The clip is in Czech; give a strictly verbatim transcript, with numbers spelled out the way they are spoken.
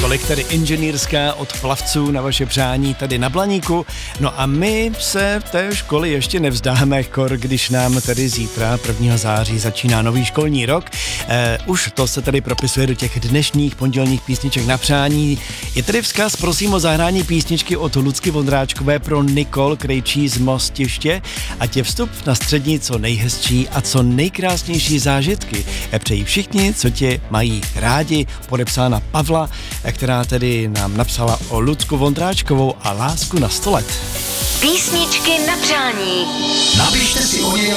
Tolik tedy inženýrská od plavců na vaše přání tady na Blaníku. No a my se v té školy ještě nevzdáme, kor, když nám tedy zítra prvního září začíná nový školní rok. Eh, už to se tady propisuje do těch dnešních pondělních písniček na přání. Je tedy vzkaz, prosím o zahrání písničky od Lucky Vondráčkové pro Nikol Krejčí z Mostiště, ať je vstup na střední co nejhezčí a co nejkrásnější zážitky. Přejí všichni, co tě mají rádi, podepsána Pavla, která tedy nám napsala o Lucku Vondráčkovou a lásku na sto let. Písničky na přání. Napište si o něj